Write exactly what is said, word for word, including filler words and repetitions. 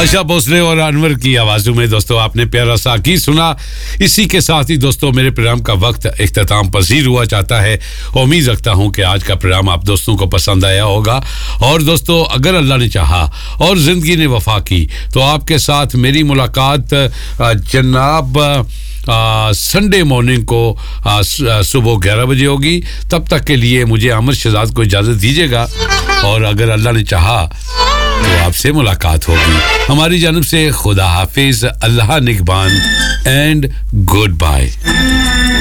आशा भोसले और अनवर की आवाजों में दोस्तों आपने प्यारा सा गीत सुना। इसी के साथ ही दोस्तों मेरे प्रोग्राम का वक्त इख्तिताम पसीर हुआ चाहता है। उम्मीद रखता हूं कि आज का प्रोग्राम आप दोस्तों को पसंद आया होगा। और दोस्तों अगर अल्लाह ने चाहा और जिंदगी ने वफा की तो आपके साथ मेरी मुलाकात जनाब संडे मॉर्निंग को सुबह ग्यारह बजे होगी। तब तक के लिए मुझे अमर शहजाद को इजाज़त दीजिएगा और अगर अल्लाह ने चाहा तो आपसे मुलाकात होगी। हमारी जानिब से खुदा हाफिज, अल्लाह निगहबान एंड गुड बाय।